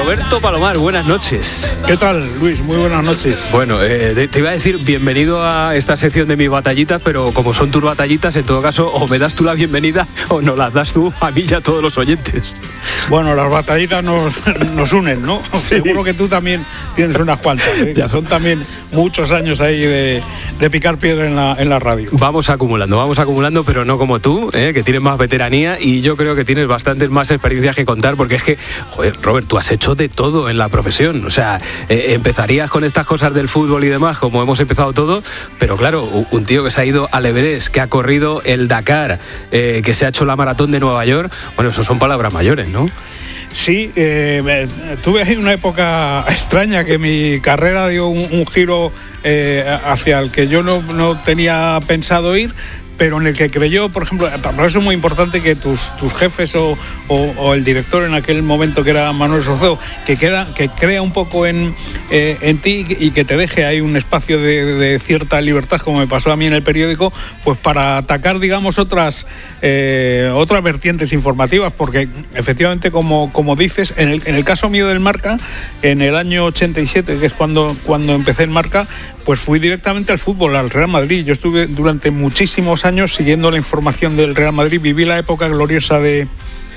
Roberto Palomar, buenas noches. ¿Qué tal, Luis? Muy buenas noches. Bueno, te iba a decir bienvenido a esta sección de mis batallitas, pero como son tus batallitas, en todo caso, o me das tú la bienvenida o nos las das tú a mí y a todos los oyentes. Bueno, las batallitas nos unen, ¿no? Sí. Seguro que tú también tienes unas cuantas, ¿eh? Ya. Son también muchos años ahí de picar piedra en la radio. Vamos acumulando, pero no como tú, que tienes más veteranía y yo creo que tienes bastantes más experiencias que contar, porque es que, joder, Robert, tú has hecho de todo en la profesión. O sea, empezarías con estas cosas del fútbol y demás, como hemos empezado todo, pero claro, un tío que se ha ido al Everest, que ha corrido el Dakar, que se ha hecho la maratón de Nueva York, bueno, eso son palabras mayores, ¿no? Sí, tuve ahí una época extraña que mi carrera dio un giro hacia el que yo no tenía pensado ir, pero en el que creyó, por ejemplo, para eso es muy importante que tus jefes o el director en aquel momento, que era Manuel Soceo, que crea un poco en ti y que te deje ahí un espacio de cierta libertad, como me pasó a mí en el periódico, pues para atacar, digamos, otras vertientes informativas, porque efectivamente, como dices, en el caso mío del Marca, en el año 87, que es cuando empecé en Marca, pues fui directamente al fútbol, al Real Madrid. Yo estuve durante muchísimos años siguiendo la información del Real Madrid, viví la época gloriosa de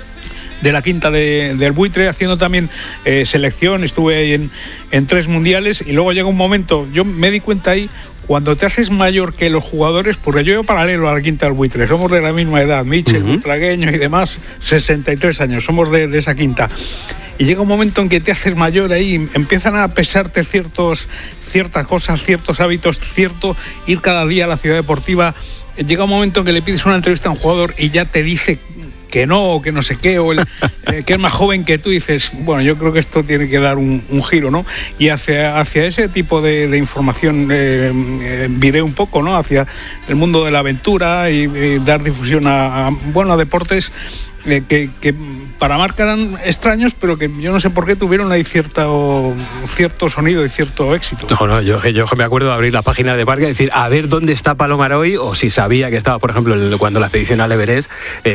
la quinta del Buitre, haciendo también selección, estuve ahí en 3 mundiales, y luego llega un momento, yo me di cuenta ahí, cuando te haces mayor que los jugadores, porque yo paralelo a la quinta del Buitre, somos de la misma edad, Michel, Tragueño y demás, 63 años, somos de esa quinta. Y llega un momento en que te haces mayor ahí, empiezan a pesarte ciertas cosas, ciertos hábitos, ir cada día a la ciudad deportiva. Llega un momento en que le pides una entrevista a un jugador y ya te dice que no, o que no sé qué, o que es más joven que tú, y dices, bueno, yo creo que esto tiene que dar un giro, ¿no? Y hacia ese tipo de información viré un poco, ¿no? Hacia el mundo de la aventura y dar difusión a deportes que para Marca eran extraños, pero que yo no sé por qué tuvieron ahí cierto sonido y cierto éxito. No, yo me acuerdo de abrir la página de Marca y decir, a ver dónde está Palomar hoy, o si sabía que estaba, por ejemplo, cuando la expedición al Everest,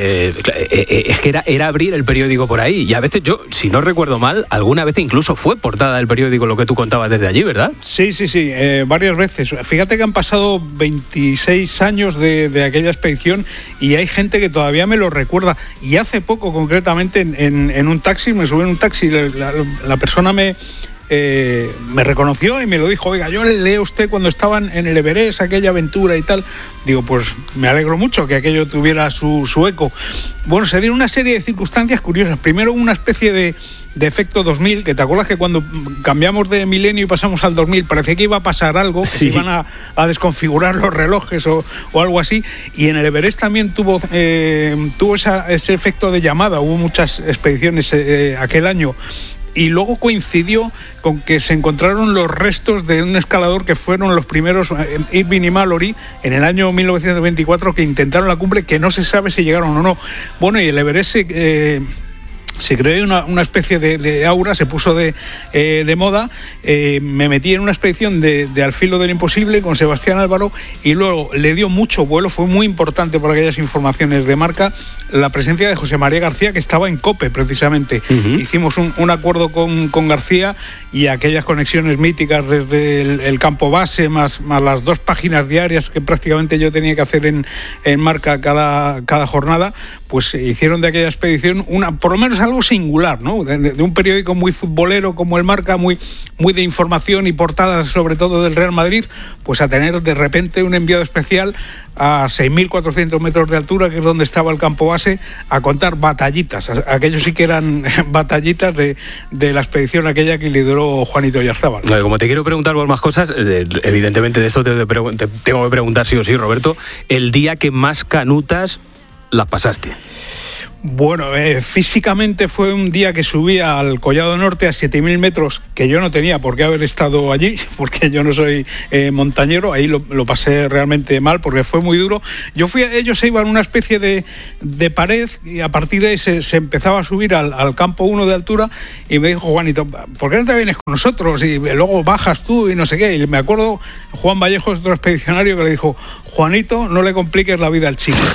es que era abrir el periódico por ahí, y a veces yo, si no recuerdo mal, alguna vez incluso fue portada del periódico lo que tú contabas desde allí, ¿verdad? Sí, varias veces. Fíjate que han pasado 26 años de aquella expedición y hay gente que todavía me lo recuerda, y hace poco concretamente en un taxi, me subí en un taxi, la persona me reconoció y me lo dijo, oiga, yo le leí a usted cuando estaban en el Everest, aquella aventura y tal. Digo, pues me alegro mucho que aquello tuviera su eco. Bueno, se dieron una serie de circunstancias curiosas. Primero, una especie de efecto 2000, que te acuerdas que cuando cambiamos de milenio y pasamos al 2000 parecía que iba a pasar algo, sí, que se iban a desconfigurar los relojes o algo así, y en el Everest también tuvo ese efecto de llamada. Hubo muchas expediciones aquel año, y luego coincidió con que se encontraron los restos de un escalador que fueron los primeros, Irving y Mallory, en el año 1924, que intentaron la cumbre, que no se sabe si llegaron o no. Bueno, y el Everest se creó una especie de aura, se puso de moda. Me metí en una expedición de Al filo del imposible con Sebastián Álvaro, y luego le dio mucho vuelo, fue muy importante por aquellas informaciones de Marca la presencia de José María García, que estaba en COPE precisamente. Hicimos un acuerdo con García, y aquellas conexiones míticas desde el campo base, más las 2 páginas diarias que prácticamente yo tenía que hacer en Marca cada jornada, pues hicieron de aquella expedición por lo menos algo singular, ¿no? De un periódico muy futbolero como el Marca, muy de información y portadas sobre todo del Real Madrid, pues a tener de repente un enviado especial a 6.400 metros de altura, que es donde estaba el campo base, a contar batallitas. Aquellos sí que eran batallitas de la expedición aquella que lideró Juanito Oyarzábal. Como te quiero preguntar por más cosas, evidentemente de esto te tengo que preguntar sí o sí, Roberto, el día que más canutas las pasaste. Bueno, físicamente fue un día que subí al Collado Norte a 7.000 metros, que yo no tenía por qué haber estado allí, porque yo no soy montañero. Ahí lo pasé realmente mal, porque fue muy duro. Ellos se iban a una especie de pared, y a partir de ahí se empezaba a subir al campo 1 de altura, y me dijo Juanito, ¿por qué no te vienes con nosotros? Y luego bajas tú y no sé qué. Y me acuerdo, Juan Vallejo, otro expedicionario, que le dijo, Juanito, no le compliques la vida al chico.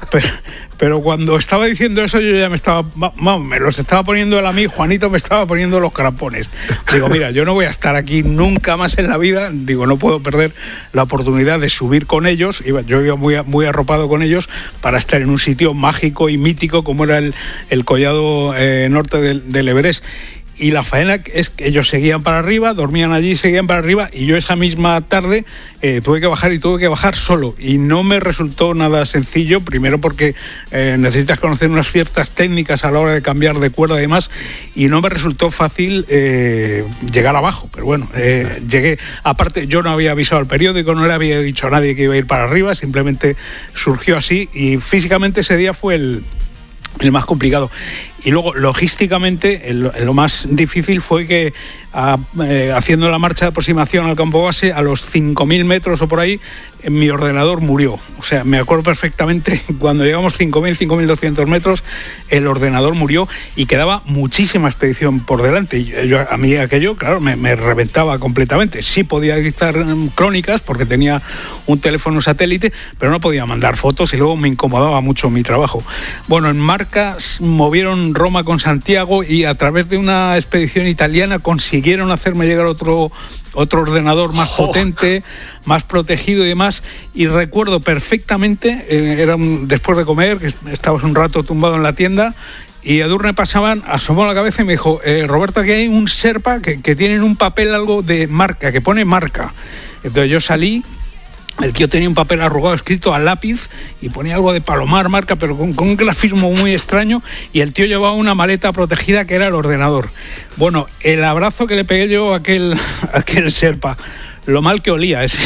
pero cuando estaba diciendo eso yo ya me los estaba poniendo él a mí, Juanito me estaba poniendo los crampones. Digo, mira, yo no voy a estar aquí nunca más en la vida, digo, no puedo perder la oportunidad de subir con ellos, yo iba muy arropado con ellos para estar en un sitio mágico y mítico como era el collado norte del Everest. Y la faena es que ellos seguían para arriba, dormían allí, seguían para arriba, y yo esa misma tarde tuve que bajar solo. Y no me resultó nada sencillo, primero porque necesitas conocer unas ciertas técnicas a la hora de cambiar de cuerda y demás, y no me resultó fácil llegar abajo. Pero bueno, llegué. Aparte, yo no había avisado al periódico, no le había dicho a nadie que iba a ir para arriba, simplemente surgió así, y físicamente ese día fue el más complicado. Y luego, logísticamente, lo más difícil fue que haciendo la marcha de aproximación al campo base, a los 5.000 metros o por ahí, mi ordenador murió. O sea, me acuerdo perfectamente, cuando llegamos 5.200 metros, el ordenador murió y quedaba muchísima expedición por delante. Y a mí aquello, claro, me reventaba completamente. Sí podía dictar crónicas porque tenía un teléfono satélite, pero no podía mandar fotos y luego me incomodaba mucho mi trabajo. Bueno, en Marca movieron Roma con Santiago y a través de una expedición italiana consiguieron hacerme llegar otro ordenador más potente, más protegido y demás. Y recuerdo perfectamente, después de comer, que estabas un rato tumbado en la tienda, y Edurne pasaban, asomó la cabeza y me dijo, Roberto, aquí hay un Sherpa que tiene en un papel algo de Marca, que pone Marca. Entonces yo salí. El tío tenía un papel arrugado escrito a lápiz y ponía algo de Palomar, Marca, pero con un grafismo muy extraño, y el tío llevaba una maleta protegida que era el ordenador. Bueno, el abrazo que le pegué yo a aquel Sherpa, lo mal que olía ese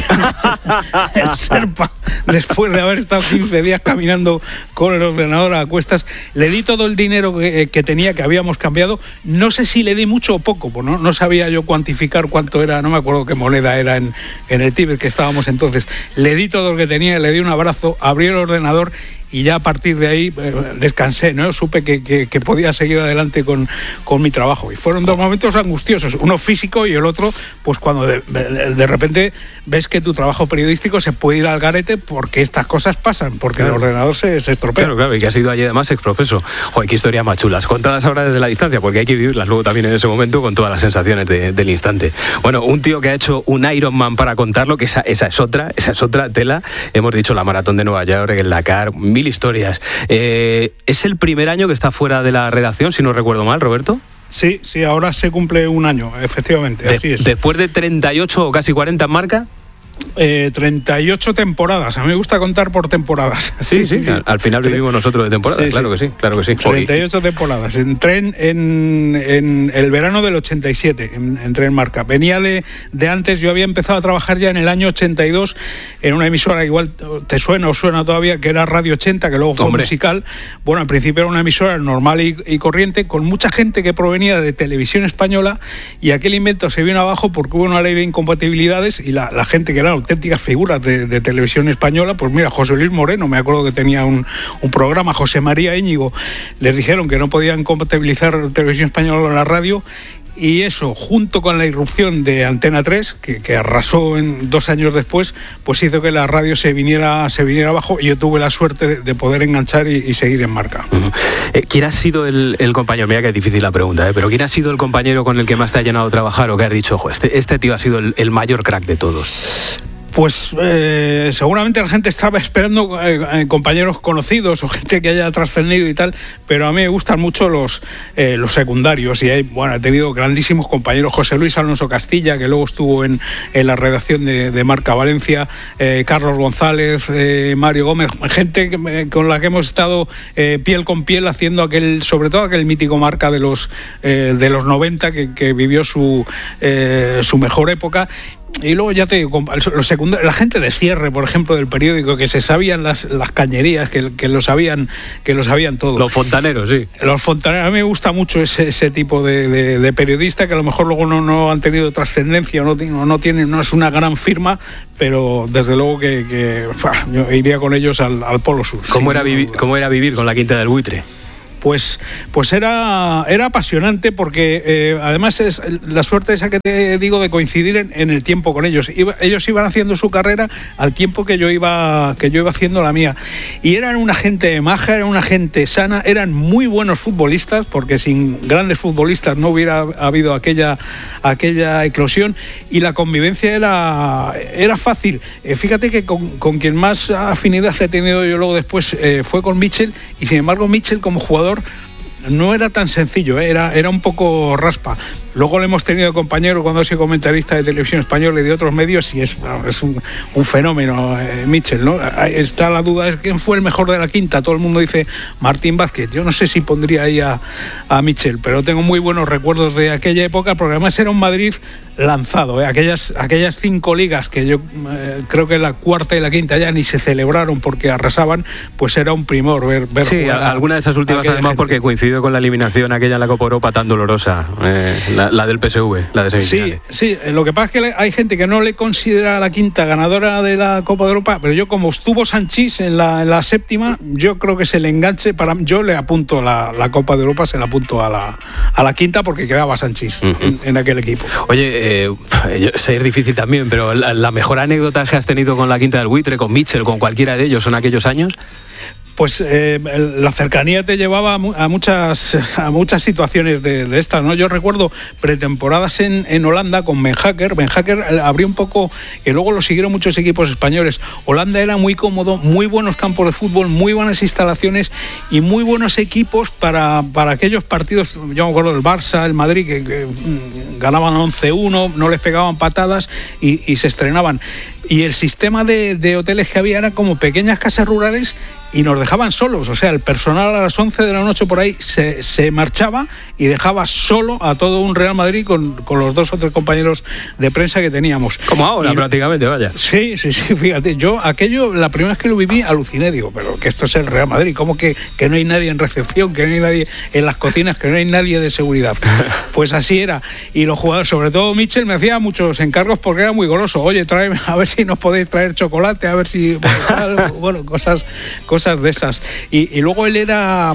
el Sherpa, después de haber estado 15 días caminando con el ordenador a cuestas. Le di todo el dinero que tenía, que habíamos cambiado. No sé si le di mucho o poco, pues no sabía yo cuantificar cuánto era, no me acuerdo qué moneda era en el Tíbet que estábamos entonces. Le di todo lo que tenía, le di un abrazo, abrí el ordenador y ya a partir de ahí descansé, ¿no? Supe que podía seguir adelante con mi trabajo. Y fueron dos momentos angustiosos, uno físico y el otro, pues cuando de repente ves que tu trabajo periodístico se puede ir al garete porque estas cosas pasan, porque el ordenador se estropea. Claro, y que has ido allí además exprofeso. Joder, qué historias más chulas, contadas ahora desde la distancia, porque hay que vivirlas luego también en ese momento con todas las sensaciones del instante. Bueno, un tío que ha hecho un Ironman para contarlo, que esa es otra tela. Hemos dicho la maratón de Nueva York, el Dakar, 1000 historias. ¿Es el primer año que está fuera de la redacción, si no recuerdo mal, Roberto? Sí, ahora se cumple un año, efectivamente, así es. Después de 38 o casi 40 en Marca. 38 temporadas. A mí me gusta contar por temporadas. Sí. Al final vivimos nosotros de temporadas, claro que sí. 38 temporadas. Entré en el verano del 87, entré en Marca. Venía de antes, yo había empezado a trabajar ya en el año 82 en una emisora, igual te suena o suena todavía, que era Radio 80, que luego fue musical. Bueno, al principio era una emisora normal y corriente, con mucha gente que provenía de Televisión Española, y aquel invento se vino abajo porque hubo una ley de incompatibilidades y la gente que eran auténticas figuras de Televisión Española, pues mira, José Luis Moreno, me acuerdo que tenía un programa, José María Íñigo, les dijeron que no podían compatibilizar Televisión Española con la radio, y eso, junto con la irrupción de Antena 3, que arrasó 2 años después, pues hizo que la radio se viniera abajo, y yo tuve la suerte de poder enganchar y seguir en Marca. Uh-huh. ¿Quién ha sido el compañero? Mira que es difícil la pregunta, pero ¿quién ha sido el compañero con el que más te ha llenado trabajar, o que has dicho, ojo, este tío ha sido el mayor crack de todos? Pues seguramente la gente estaba esperando compañeros conocidos o gente que haya trascendido y tal, pero a mí me gustan mucho los secundarios, y he tenido grandísimos compañeros. José Luis Alonso Castilla, que luego estuvo en la redacción de Marca Valencia, Carlos González, Mario Gómez, gente con la que hemos estado piel con piel haciendo sobre todo aquel mítico Marca de los 90 que vivió su mejor época. Y luego ya te digo, la gente de cierre, por ejemplo, del periódico, que se sabían las cañerías, que lo sabían todo. Los fontaneros, sí. Los fontaneros, a mí me gusta mucho ese tipo de periodista, que a lo mejor luego no han tenido trascendencia, no es una gran firma, pero desde luego que yo iría con ellos al Polo Sur. ¿Cómo era vivir con la Quinta del Buitre? pues era apasionante porque además es la suerte esa que te digo de coincidir en el tiempo con ellos. Ellos iban haciendo su carrera al tiempo que yo iba haciendo la mía. Y eran una gente maja, eran una gente sana, eran muy buenos futbolistas, porque sin grandes futbolistas no hubiera habido aquella eclosión, y la convivencia era fácil. Fíjate que con quien más afinidad he tenido yo luego después fue con Mitchell, y sin embargo Mitchell como jugador no era tan sencillo, era un poco raspa. Luego le hemos tenido compañero cuando ha sido comentarista de Televisión Española y de otros medios, y es un fenómeno, Mitchell, ¿no? Está la duda de quién fue el mejor de la quinta. Todo el mundo dice Martín Vázquez. Yo no sé si pondría ahí a Mitchell, pero tengo muy buenos recuerdos de aquella época, porque además era un Madrid lanzado, aquellas 5 ligas que yo creo que la cuarta y la quinta ya ni se celebraron porque arrasaban, pues era un primor ver sí, alguna de esas últimas además gente. Porque coincidió con la eliminación aquella en la Copa Europa tan dolorosa, la del PSV, la de semifinales. Sí, lo que pasa es que hay gente que no le considera la quinta ganadora de la Copa de Europa, pero yo, como estuvo Sanchís en la séptima, yo creo que se le enganche, yo le apunto la Copa de Europa, se la apunto a la quinta, porque quedaba Sanchís en aquel equipo. Oye, sé es difícil también, pero la mejor anécdota que has tenido con la Quinta del Buitre, con Mitchell, con cualquiera de ellos, ¿son aquellos años? Pues la cercanía te llevaba a muchas situaciones de estas, ¿no? Yo recuerdo pretemporadas en Holanda con Ben Hacker. Ben Hacker abrió un poco, y luego lo siguieron muchos equipos españoles. Holanda era muy cómodo, muy buenos campos de fútbol, muy buenas instalaciones y muy buenos equipos para aquellos partidos. Yo me acuerdo del Barça, el Madrid, que ganaban 11-1, no les pegaban patadas y se estrenaban. Y el sistema de hoteles que había era como pequeñas casas rurales, y nos dejaban solos. O sea, el personal a las 11 de la noche por ahí se marchaba y dejaba solo a todo un Real Madrid con los 2 o 3 compañeros de prensa que teníamos. Como ahora, prácticamente, vaya. Sí, fíjate. Yo aquello, la primera vez que lo viví, aluciné. Digo, pero que esto es el Real Madrid. ¿Cómo que no hay nadie en recepción, que no hay nadie en las cocinas, que no hay nadie de seguridad? Pues así era. Y los jugadores, sobre todo Mitchell, me hacía muchos encargos porque era muy goloso. Oye, tráeme, a ver si nos podéis traer chocolate, a ver si... Bueno, cosas de esas. Y luego él era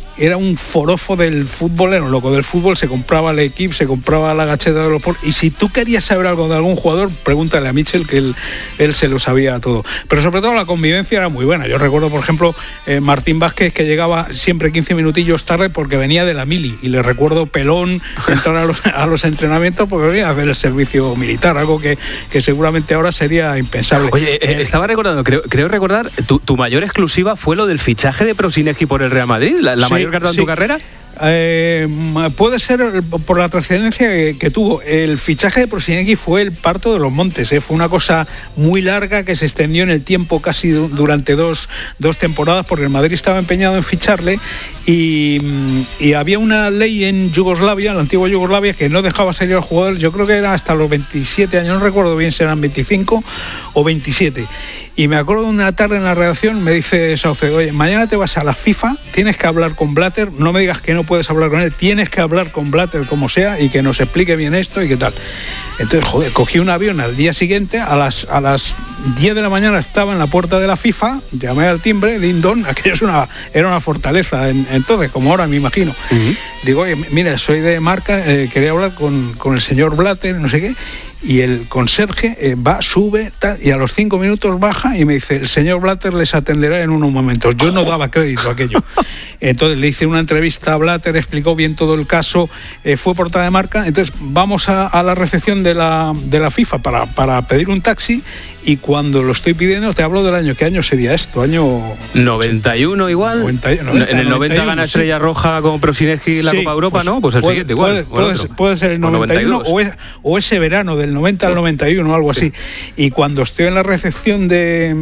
un forofo del fútbol, era un loco del fútbol. Se compraba el equipo, se compraba la gacheta de los por. Y si tú querías saber algo de algún jugador, pregúntale a Mitchell, que él se lo sabía todo. Pero sobre todo la convivencia era muy buena. Yo recuerdo, por ejemplo, Martín Vázquez, que llegaba siempre 15 minutillos tarde porque venía de la mili, y le recuerdo pelón entrar a los entrenamientos porque venía a hacer el servicio militar, algo que seguramente ahora sería impensable. Oye, estaba recordando, creo recordar, tu mayor exclusiva fue lo del fichaje de Prosinecki por el Real Madrid, la mayor carta en tu carrera. Puede ser por la trascendencia que tuvo. El fichaje de Prosinecki fue el parto de los montes, fue una cosa muy larga que se extendió en el tiempo, casi durante dos temporadas, porque el Madrid estaba empeñado en ficharle, y había una ley en Yugoslavia, la antigua Yugoslavia, que no dejaba salir al jugador. Yo creo que era hasta los 27 años, no recuerdo bien si eran 25 o 27. Y me acuerdo de una tarde en la redacción, me dice Sauce, oye, mañana te vas a la FIFA, tienes que hablar con Blatter, no me digas que no puedes hablar con él, tienes que hablar con Blatter como sea y que nos explique bien esto y qué tal. Entonces, cogí un avión al día siguiente, a las 10 de la mañana estaba en la puerta de la FIFA, llamé al timbre, ding dong, aquello era una fortaleza entonces, como ahora me imagino. Uh-huh. Digo, oye, mira, soy de Marca, quería hablar con el señor Blatter, no sé qué. Y el conserje sube, tal, y a los 5 minutos baja y me dice, el señor Blatter les atenderá en unos momentos. Yo no daba crédito a aquello. Entonces le hice una entrevista a Blatter, explicó bien todo el caso, fue portada de Marca. Entonces vamos a la recepción de la FIFA para pedir un taxi, y cuando lo estoy pidiendo te hablo del año. ¿Qué año sería esto? Año 91 igual. 90, en el 90 gana Estrella Roja con Prosinecki la Copa Europa, ¿no? Pues el siguiente igual. Puede ser el 91 o ese verano del 90 al 91 o algo así. Y cuando estoy en la recepción de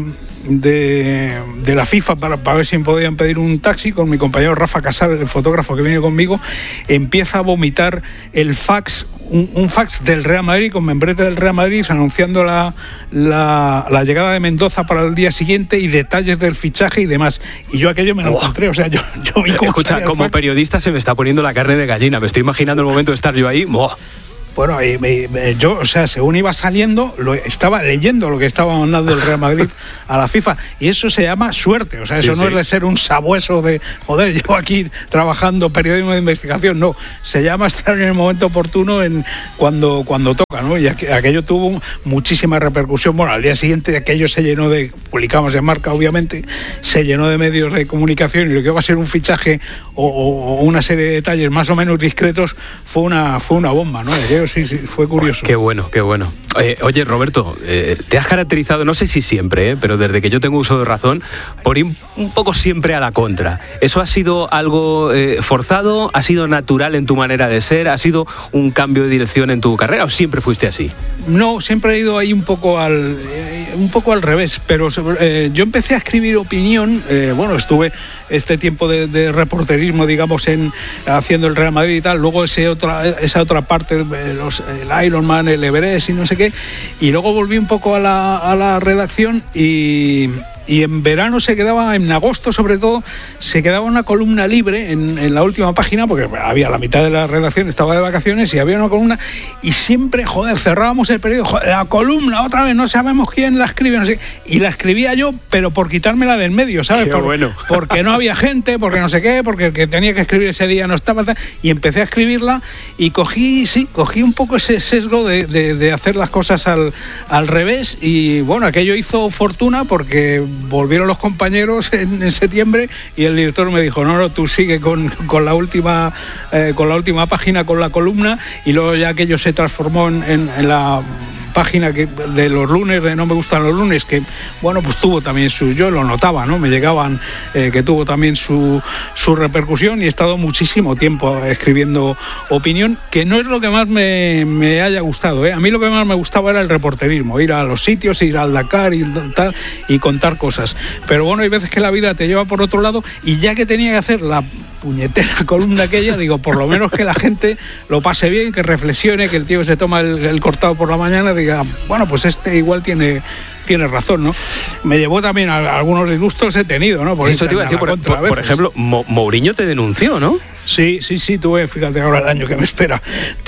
la FIFA para ver si me podían pedir un taxi, con mi compañero Rafa Casal, el fotógrafo que viene conmigo, empieza a vomitar el fax, un fax del Real Madrid, con membrete del Real Madrid, anunciando la llegada de Mendoza para el día siguiente y detalles del fichaje y demás. Y yo aquello me lo encontré, o sea, yo vi cómo... Escucha, como periodista se me está poniendo la carne de gallina, me estoy imaginando el momento de estar yo ahí. Bueno, yo, o sea, según iba saliendo, estaba leyendo lo que estaba mandando el Real Madrid a la FIFA, y eso se llama suerte. O sea, eso no es de ser un sabueso de, joder, llevo aquí trabajando periodismo de investigación, no. Se llama estar en el momento oportuno cuando toca, ¿no? Y aquello tuvo muchísima repercusión. Bueno, al día siguiente aquello se llenó publicamos en Marca, obviamente, se llenó de medios de comunicación, y lo que va a ser un fichaje o una serie de detalles más o menos discretos fue una bomba, ¿no? Aquello sí, fue curioso. Qué bueno, qué bueno. Oye, Roberto, te has caracterizado, no sé si siempre, pero desde que yo tengo uso de razón, por ir un poco siempre a la contra. ¿Eso ha sido algo forzado? ¿Ha sido natural en tu manera de ser? ¿Ha sido un cambio de dirección en tu carrera o siempre fuiste así? No, siempre he ido ahí un poco al revés, pero yo empecé a escribir opinión, estuve este tiempo de reporterismo, digamos, haciendo el Real Madrid y tal, luego esa otra parte, el Ironman, el Everest y no sé qué, y luego volví un poco a la redacción y en verano en agosto sobre todo, se quedaba una columna libre en la última página, porque había la mitad de la redacción estaba de vacaciones y había una columna, y siempre, cerrábamos el periódico, la columna otra vez, no sabemos quién la escribe, no sé, y la escribía yo, pero por quitármela del medio, ¿sabes? Porque no había gente, porque no sé qué, porque el que tenía que escribir ese día no estaba, y empecé a escribirla y cogí un poco ese sesgo de hacer las cosas al revés, y bueno, aquello hizo fortuna porque volvieron los compañeros en septiembre y el director me dijo, no, tú sigue con la última página, con la columna, y luego ya aquello se transformó en la página de los lunes, de No me gustan los lunes, que bueno, pues tuvo también yo lo notaba, ¿no? Me llegaban, que tuvo también su repercusión, y he estado muchísimo tiempo escribiendo opinión, que no es lo que más me haya gustado, ¿eh? A mí lo que más me gustaba era el reporterismo, ir a los sitios, ir al Dakar y tal, y contar cosas. Pero bueno, hay veces que la vida te lleva por otro lado, y ya que tenía que hacer la puñetera columna aquella, digo, por lo menos que la gente lo pase bien, que reflexione, que el tío se toma el cortado por la mañana, diga, bueno, pues igual tiene razón, ¿no? Me llevó también a algunos disgustos, he tenido, ¿no? Sí, eso te iba a decir, por ejemplo, Mourinho te denunció, ¿no? Sí, tuve, fíjate ahora el año que me espera,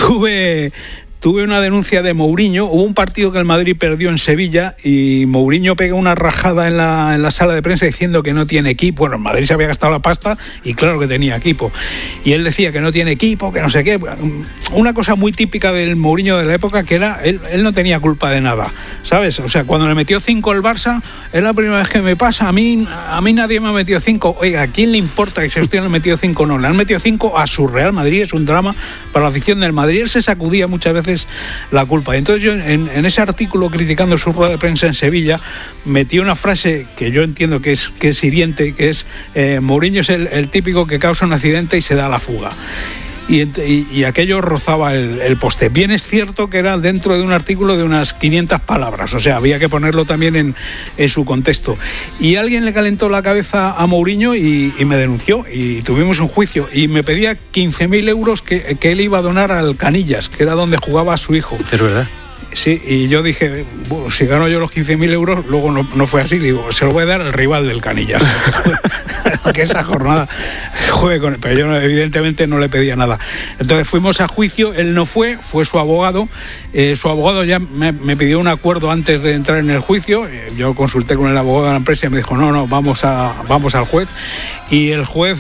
tuve una denuncia de Mourinho. Hubo un partido que el Madrid perdió en Sevilla y Mourinho pega una rajada en la sala de prensa diciendo que no tiene equipo. Bueno, el Madrid se había gastado la pasta y claro que tenía equipo. Y él decía que no tiene equipo, que no sé qué. Una cosa muy típica del Mourinho de la época, que era, él no tenía culpa de nada, ¿sabes? O sea, cuando le metió 5 el Barça, es la primera vez que me pasa. A mí nadie me ha metido 5. Oiga, ¿a quién le importa que si usted le ha metido 5 o no? Le han metido 5 a su Real Madrid, es un drama para la afición del Madrid. Él se sacudía muchas veces la culpa. Entonces yo en ese artículo criticando su rueda de prensa en Sevilla metí una frase que yo entiendo que es hiriente, que es Mourinho es el típico que causa un accidente y se da a la fuga. Y aquello rozaba el poste. Bien es cierto que era dentro de un artículo de unas 500 palabras, o sea, había que ponerlo también en su contexto. Y alguien le calentó la cabeza a Mourinho y me denunció, y tuvimos un juicio, y me pedía 15.000 euros que él iba a donar al Canillas, que era donde jugaba su hijo. Es verdad. Sí, y yo dije, bueno, si gano yo los 15.000 euros, luego no fue así, digo, se lo voy a dar al rival del Canillas. Que esa jornada juegue con él, pero yo evidentemente no le pedía nada. Entonces fuimos a juicio, él no fue su abogado. Su abogado ya me pidió un acuerdo antes de entrar en el juicio. Yo consulté con el abogado de la empresa y me dijo, no, vamos al juez. Y el juez,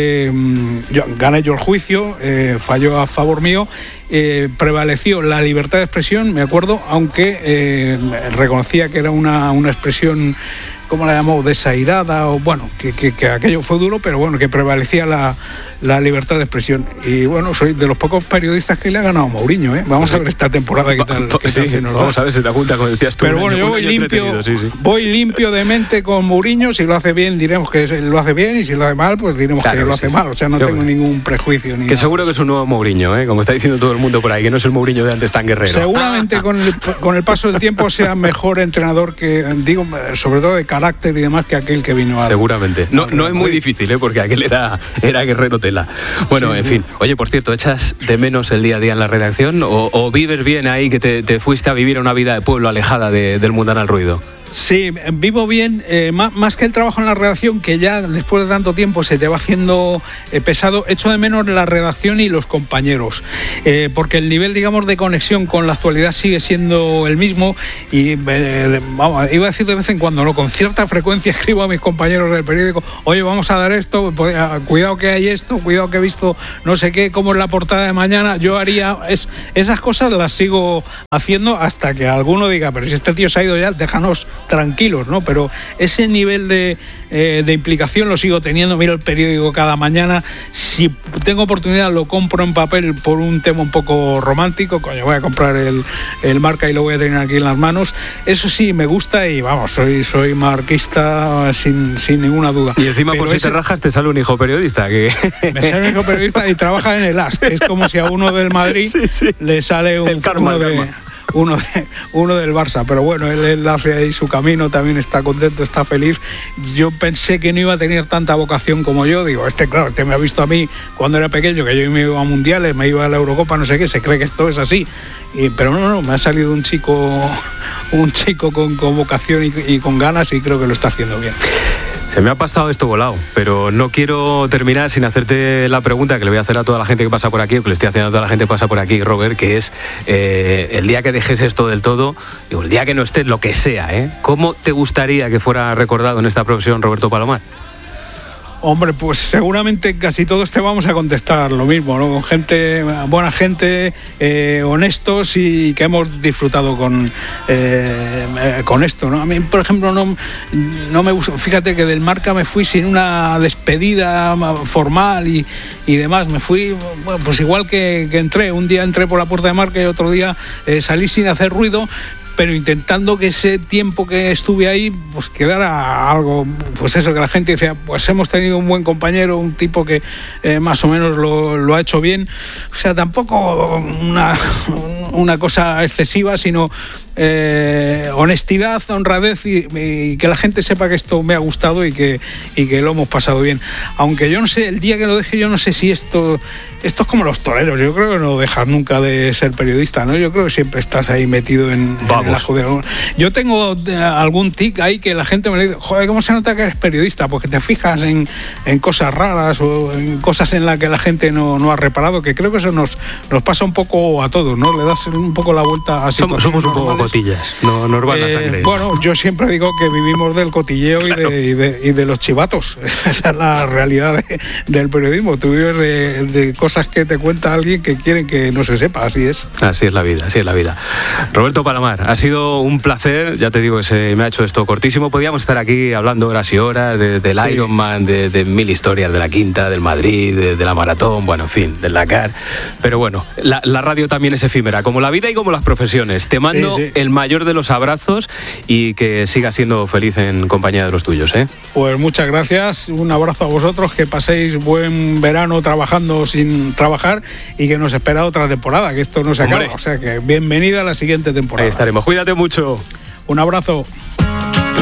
gané yo el juicio, falló a favor mío. Prevaleció la libertad de expresión, me acuerdo, aunque reconocía que era una expresión, ¿cómo la llamó?, desairada, o bueno, que aquello fue duro, pero bueno, que prevalecía la libertad de expresión. Y bueno, soy de los pocos periodistas que le ha ganado a Mourinho, ¿eh? Vamos a ver esta temporada qué tal se nos vamos a ver si te junta, como decías tú. Pero bueno, yo voy limpio de mente con Mourinho. Si lo hace bien, diremos que lo hace bien, y si lo hace mal, pues diremos que lo hace mal. O sea, no tengo ningún prejuicio. Que seguro que es un nuevo Mourinho, ¿eh? Como está diciendo todo el mundo por ahí, que no es el Mourinho de antes tan guerrero. Seguramente con el paso del tiempo sea mejor entrenador, que digo, sobre todo de carácter y demás, que aquel que vino a... Seguramente. No es muy difícil, ¿eh? Porque aquel era guerrero tela. Bueno, sí, en fin. Oye, por cierto, ¿echas de menos el día a día en la redacción o vives bien ahí, que te fuiste a vivir una vida de pueblo alejada del mundanal ruido? Sí, vivo bien, más que el trabajo en la redacción, que ya después de tanto tiempo se te va haciendo pesado, echo de menos la redacción y los compañeros, porque el nivel, digamos, de conexión con la actualidad sigue siendo el mismo y, vamos, iba a decir de vez en cuando, ¿no? Con cierta frecuencia escribo a mis compañeros del periódico, oye, vamos a dar esto, cuidado que hay esto, cuidado que he visto no sé qué, cómo es la portada de mañana, yo haría, esas cosas las sigo haciendo hasta que alguno diga, pero si este tío se ha ido ya, déjanos tranquilos, ¿no? Pero ese nivel de implicación lo sigo teniendo. Miro el periódico cada mañana, si tengo oportunidad lo compro en papel por un tema un poco romántico, coño, voy a comprar el Marca y lo voy a tener aquí en las manos, eso sí me gusta y vamos, soy marquista sin ninguna duda. Y encima, pero por si te rajas, te sale un hijo periodista que... Me sale un hijo periodista y trabaja en el AS, es como si a uno del Madrid le sale uno del Barça, pero bueno, él hace ahí su camino, también está contento, está feliz. Yo pensé que no iba a tener tanta vocación como yo, digo, claro, me ha visto a mí cuando era pequeño, que yo me iba a mundiales, me iba a la Eurocopa, no sé qué, se cree que esto es así, pero no, me ha salido un chico con vocación y con ganas, y creo que lo está haciendo bien. Se me ha pasado esto volado, pero no quiero terminar sin hacerte la pregunta que le voy a hacer a toda la gente que pasa por aquí, o que le estoy haciendo a toda la gente que pasa por aquí, Robert, que es el día que dejes esto del todo, digo, el día que no estés, lo que sea, ¿cómo te gustaría que fuera recordado en esta profesión Roberto Palomar? Hombre, pues seguramente casi todos te vamos a contestar lo mismo, ¿no? Con gente, buena gente, honestos y que hemos disfrutado con esto, ¿no? A mí, por ejemplo, no me gusta. Fíjate que del Marca me fui sin una despedida formal y demás. Me fui, bueno, pues igual que entré. Un día entré por la puerta de Marca y otro día salí sin hacer ruido, pero intentando que ese tiempo que estuve ahí pues quedara algo, pues eso, que la gente decía, pues hemos tenido un buen compañero, un tipo que más o menos lo ha hecho bien. O sea, tampoco una cosa excesiva, sino honestidad, honradez y que la gente sepa que esto me ha gustado y que lo hemos pasado bien. Aunque yo no sé, el día que lo deje, yo no sé si esto es como los toreros. Yo creo que no dejas nunca de ser periodista, ¿no? Yo creo que siempre estás ahí metido en la joder. Yo tengo algún tic ahí que la gente me dice, joder, ¿cómo se nota que eres periodista? Porque te fijas en cosas raras o en cosas en las que la gente no ha reparado, que creo que eso nos pasa un poco a todos, ¿no? Le das un poco la vuelta a situaciones somos un poco cotillas, no nos van a sangre. Bueno, yo siempre digo que vivimos del cotilleo, claro, y de los chivatos. Esa es la realidad del periodismo. Tú vives de cosas que te cuenta alguien que quieren que no se sepa, así es. Así es la vida, así es la vida. Roberto Palomar, ha sido un placer, ya te digo que se me ha hecho esto cortísimo. Podíamos estar aquí hablando horas y horas del Ironman, de mil historias, de la Quinta, del Madrid, de la Maratón, bueno, en fin, del Dakar. Pero bueno, la radio también es efímera, como la vida y como las profesiones. Te mando el mayor de los abrazos y que sigas siendo feliz en compañía de los tuyos, ¿eh? Pues muchas gracias, un abrazo a vosotros, que paséis buen verano trabajando sin trabajar y que nos espera otra temporada, que esto no se acaba. O sea que bienvenida a la siguiente temporada. Ahí estaremos, cuídate mucho. Un abrazo.